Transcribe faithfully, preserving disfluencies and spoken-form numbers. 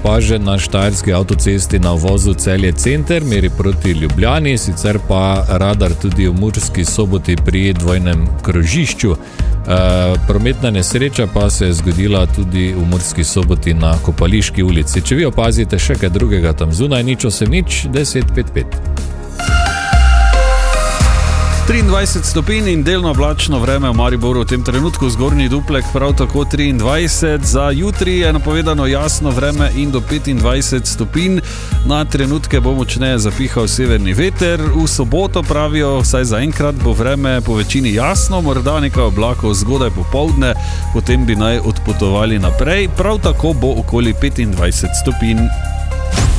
opažen na štajerski avtocesti na uvozu Celje center, meri proti Ljubljani, sicer pa radar tudi v Murski Soboti pri dvojnem krožišču. E, prometna nesreča pa se je zgodila tudi v Murski Soboti na Kopališki ulici. Če vi opazite še kaj drugega tam zunaj, nič osem nič deset pet pet. triindvajset stopinj in delno oblačno vreme v Mariboru v tem trenutku, zgornji Duplek prav tako triindvajset, za jutri je napovedano jasno vreme in do petindvajset stopinj, na trenutke bo močneje zapihal severni veter, v soboto pravijo, vsaj zaenkrat bo vreme po večini jasno, morda nekaj oblakov zgodaj popoldne, potem bi naj odpotovali naprej, prav tako bo okoli petindvajset stopinj.